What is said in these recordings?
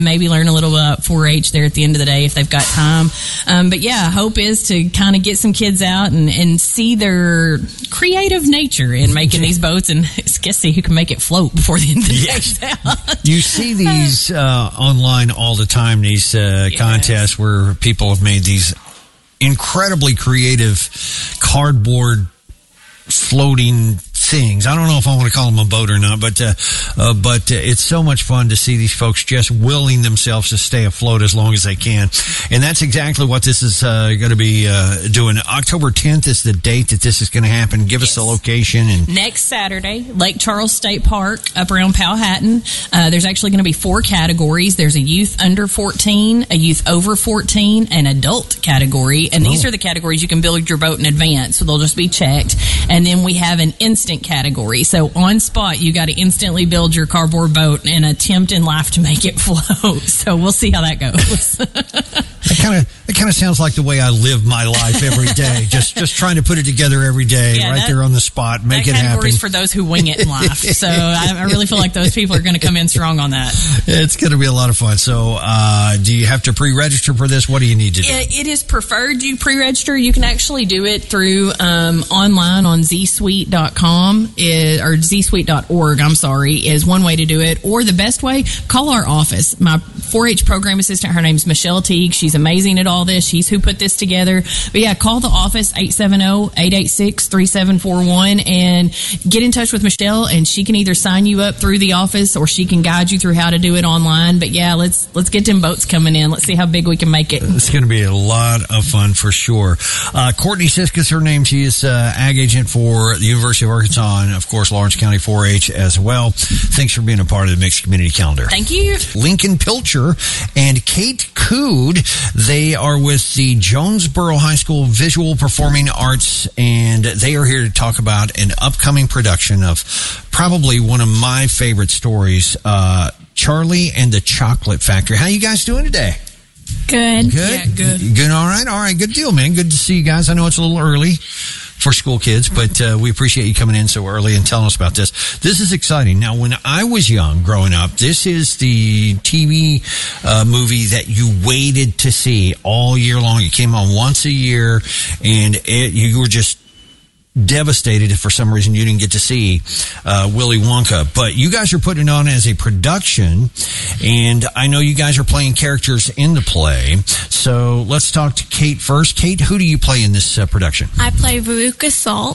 maybe learn a little about 4-H there at the end of the day if they've got time. But yeah, hope is to kind of get some kids out and see their creative nature in making these boats, and let's see who can make it float before the end of the day. You see these online all the time, these contests where people have made these incredibly creative cardboard floating things. I don't know if I want to call them a boat or not, but it's so much fun to see these folks just willing themselves to stay afloat as long as they can. And that's exactly what this is going to be doing. October 10th is the date that this is going to happen. Give us the location. And next Saturday, Lake Charles State Park up around Powhatan. There's actually going to be 4 categories. There's a youth under 14, a youth over 14, and adult category. And these are the categories you can build your boat in advance, so they'll just be checked. And then we have an instant category. So on spot, you got to instantly build your cardboard boat and attempt in life to make it float. So we'll see how that goes. It kind of sounds like the way I live my life every day. just trying to put it together every day, there on the do make it happen. That category is for those who wing it in life. So I really feel like those people are going to come in strong on that. It's going to be a lot of fun. So do you have to pre-register for this? What do you need to do? It is preferred you pre-register. You can actually do it through online on zsuite.com or zsuite.org, is one way to do it. Or the best way, call our office. My 4-H program assistant, her name's Michelle Teague. She's amazing at all this. She's who put this together. But yeah, call the office, 870-886-3741, and get in touch with Michelle, and she can either sign you up through the office or she can guide you through how to do it online. But yeah, let's get them boats coming in. Let's see how big we can make it. It's going to be a lot of fun for sure. Courtney Sisk is her name. She is ag agent for the University of Arkansas and, of course, Lawrence County 4-H as well. Thanks for being a part of the Mixed Community Calendar. Thank you. Lincoln Pilcher and Kate Cood, they are with the Jonesboro High School Visual Performing Arts, and they are here to talk about an upcoming production of probably one of my favorite stories, Charlie and the Chocolate Factory. How you guys doing today? Good. Yeah, good. Good, all right. Good deal, man. Good to see you guys. I know it's a little early for school kids, but we appreciate you coming in so early and telling us about this. This is exciting. Now, when I was young, growing up, this is the TV movie that you waited to see all year long. It came on once a year, and you were just devastated if for some reason you didn't get to see Willy Wonka. But you guys are putting it on as a production, and I know you guys are playing characters in the play. So let's talk to Kate first. Kate, who do you play in this production? I play Veruca Salt.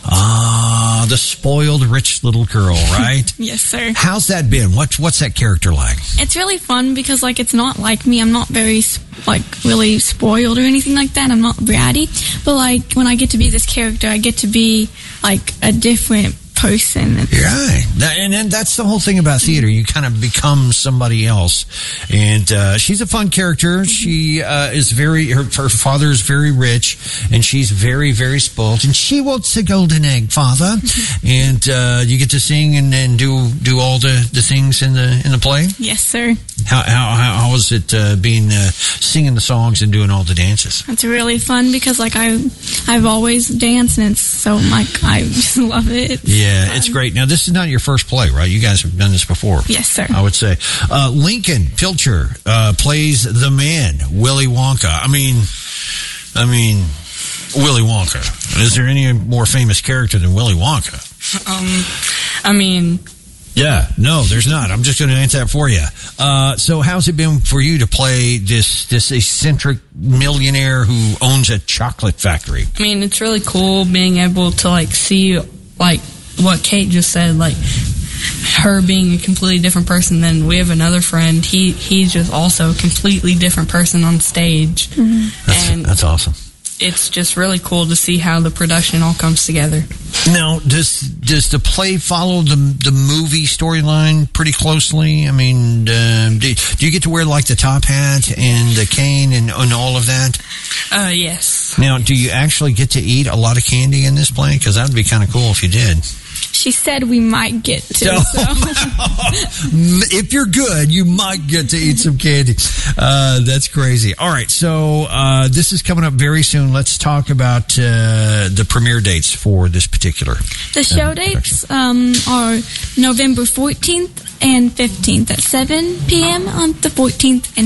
The spoiled rich little girl, right? Yes, sir. How's that been? What's that character like? It's really fun because it's not like me. I'm not very really spoiled or anything like that. I'm not bratty. But when I get to be this character, I get to be a different person. Right. And that's the whole thing about theater. You kind of become somebody else. And she's a fun character. She is her father is very rich, and she's very, very spoiled. And she wants a golden egg, Father. And you get to sing and do all the things in the play? Yes, sir. How was it being singing the songs and doing all the dances? It's really fun because I've always danced, and it's so I just love it. Yeah, it's great. Now, this is not your first play, right? You guys have done this before. Yes, sir. I would say. Lincoln Pilcher plays the man, Willy Wonka. I mean, Willy Wonka. Is there any more famous character than Willy Wonka? Yeah, no, there's not. I'm just going to answer that for you. So how's it been for you to play this eccentric millionaire who owns a chocolate factory? It's really cool being able to see what Kate just said, her being a completely different person. Then we have another friend. He's just also a completely different person on stage. Mm-hmm. That's awesome. It's just really cool to see how the production all comes together. Now, does the play follow the movie storyline pretty closely? Do you get to wear the top hat and the cane and all of that? Yes. Now, do you actually get to eat a lot of candy in this play? Because that would be kind of cool if you did. She said we might get to. So. If you're good, you might get to eat some candy. That's crazy. All right, so this is coming up very soon. Let's talk about the premiere dates for this particular. The show dates are November 14th and 15th at 7 p.m. on the 14th and